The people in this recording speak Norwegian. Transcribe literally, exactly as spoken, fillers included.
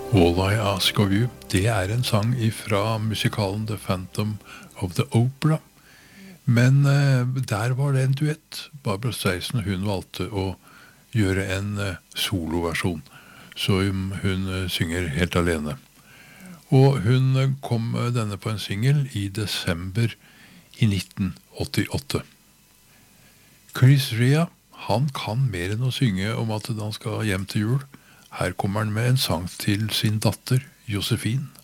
All I Ask of You, det er en sang fra musikalen The Phantom of the Opera. Men eh, der var det en duett. Barbra Streisand, hun valgte å gjøre en eh, soloversjon. Så hun, hun eh, synger helt alene. Og hun eh, kom med denne på en singel i desember i nitten åttiåtte. Chris Rea, han kan mer enn å synge om at han skal hjem til jul. Her kommer han med en sang til sin datter, Josefine.